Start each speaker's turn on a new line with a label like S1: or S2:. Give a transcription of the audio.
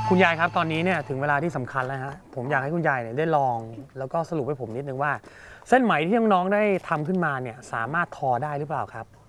S1: คุณยายครับตอนนี้เนี่ยถึงเวลาที่สำคัญแล้วฮะผมอยากให้คุณยายเนี่ยได้ลองแล้วก็สรุปให้ผมนิดนึงว่าเส้นไหมที่น้องๆได้ทำขึ้นมาเนี่ยสามารถทอได้หรือเปล่าครับ